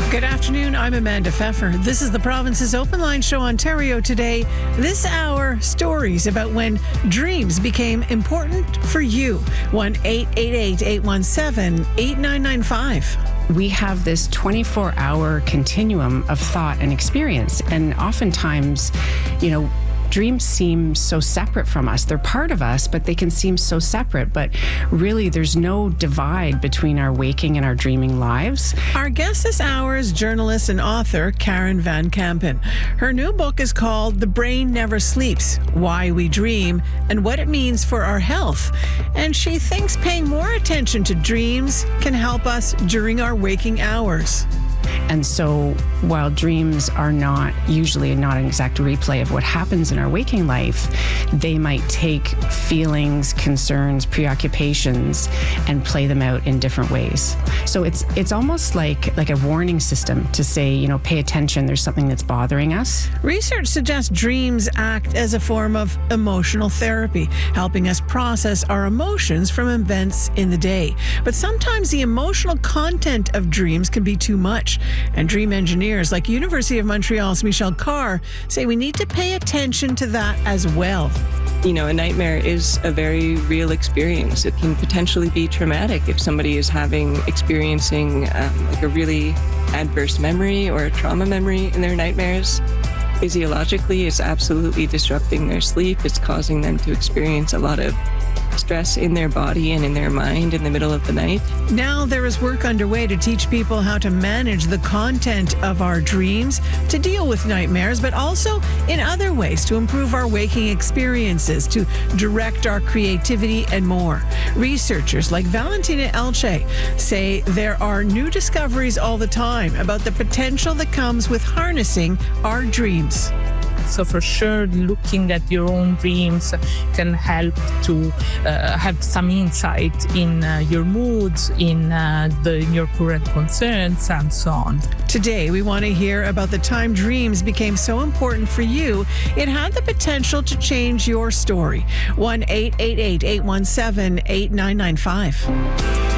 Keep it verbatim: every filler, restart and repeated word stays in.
Good afternoon. I'm Amanda Pfeffer. This is the Province's Open Line Show, Ontario Today. This hour, stories about when dreams became important for you. one eight eight eight, eight one seven, eight nine nine five. We have this twenty-four hour continuum of thought and experience. And oftentimes, you know, dreams seem so separate from us. They're part of us, but they can seem so separate. But really, there's no divide between our waking and our dreaming lives. Our guest this hour is journalist and author Karen Van Kampen. Her new book is called The Brain Never Sleeps, Why We Dream and What It Means for Our Health. And she thinks paying more attention to dreams can help us during our waking hours. And so while dreams are not usually not an exact replay of what happens in our waking life, they might take feelings, concerns, preoccupations, and play them out in different ways. So it's it's almost like, like a warning system to say, you know, pay attention, there's something that's bothering us. Research suggests dreams act as a form of emotional therapy, helping us process our emotions from events in the day. But sometimes the emotional content of dreams can be too much. And dream engineers like University of Montreal's Michelle Carr say we need to pay attention to that as well. You know, a nightmare is a very real experience. It can potentially be traumatic if somebody is having, experiencing um, like a really adverse memory or a trauma memory in their nightmares. Physiologically, it's absolutely disrupting their sleep. It's causing them to experience a lot of stress in their body and in their mind in the middle of the night. Now there is work underway to teach people how to manage the content of our dreams, to deal with nightmares, but also in other ways to improve our waking experiences, to direct our creativity and more. Researchers like Valentina Elche say there are new discoveries all the time about the potential that comes with harnessing our dreams. So for sure, looking at your own dreams can help to uh, have some insight in uh, your moods, in, uh, the, in your current concerns, and so on. Today, we want to hear about the time dreams became so important for you, it had the potential to change your story. one eight eight eight, eight one seven, eight nine nine five.